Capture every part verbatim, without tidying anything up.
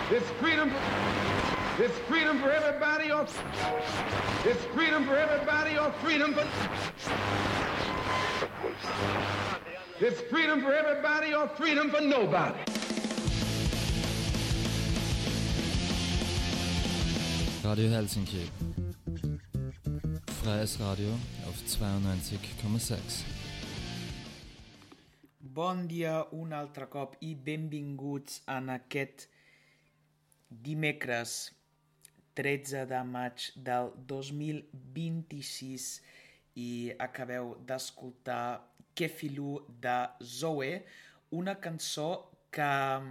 It's freedom for, it's freedom for everybody or it's freedom for everybody or freedom for it's freedom for everybody or freedom for nobody. Radio Helsinki. Freies Radio auf zweiundneunzig Komma sechs. Bon dia un altre cop i benvinguts en aquest dimecres tretze de maig del dos mil vint-i-sis i acabeu d'escoltar Kefilu de Zoe, una cançó que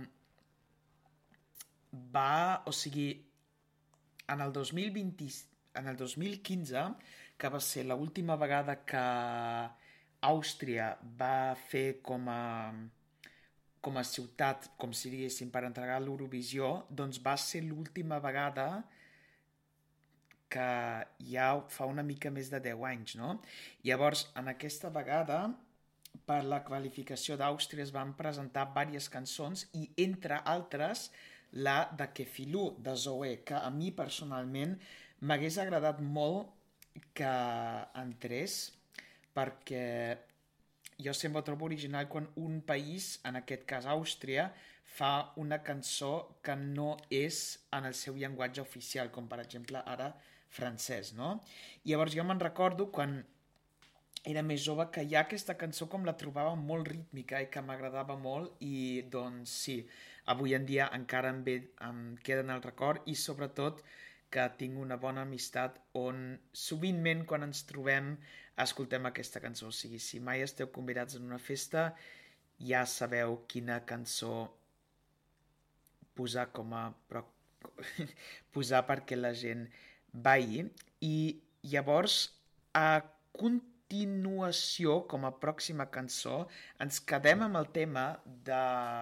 va, o sigui, en el dos mil vint, en el dos mil quinze, que va ser l'última vegada que Àustria va fer com a, com a ciutat, com si diguéssim, per entregar l'Eurovisió, doncs va ser l'última vegada que ja fa una mica més de deu anys, no? Llavors, en aquesta vegada, per la qualificació d'Àustria es van presentar diverses cançons i, entre altres, la de Kefilu, de Zoe, que a mi personalment m'hagués agradat molt que entrés, perquè jo sempre trobo original quan un país, en aquest cas Àustria, fa una cançó que no és en el seu llenguatge oficial, com per exemple ara francès, no? I llavors jo me'n recordo quan era més jove que ja aquesta cançó com la trobava molt rítmica i que m'agradava molt i doncs sí, avui en dia encara em, ve, em queda en el record i sobretot que tinc una bona amistat on sovintment quan ens trobem escoltem aquesta cançó. O sigui, si mai esteu convidats en una festa ja sabeu quina cançó posar com a posar perquè la gent balli. I llavors a continuació, com a pròxima cançó, ens quedem amb el tema de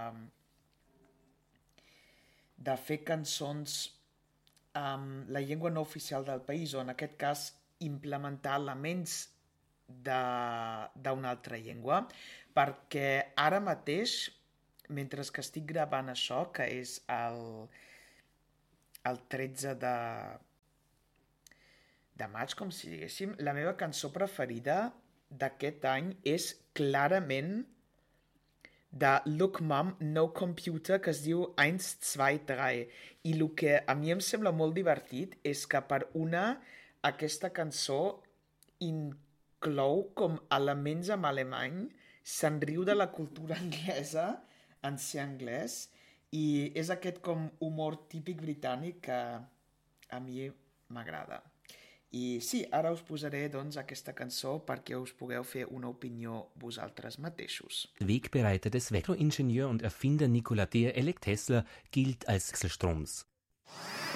de fer cançons amb la llengua no oficial del país, o en aquest cas implementar elements d'una altra llengua, perquè ara mateix, mentre que estic gravant això, que és el, el tretze de, de maig, com si diguéssim, la meva cançó preferida d'aquest any és clarament de Look Mom, No Computer, que es diu eins, zwei, drei. I el que a mi em sembla molt divertit és que per una aquesta cançó inclou com elements en alemany, se'n riu de la cultura anglesa en ser anglès i és aquest com humor típic britànic que a mi m'agrada. I sí, ara us posaré doncs aquesta cançó perquè us pugueu fer una opinió vosaltres mateixos. Wegbereiter des Elektroingenieur und Erfinder Nikola Tesla gilt als Wechselstroms.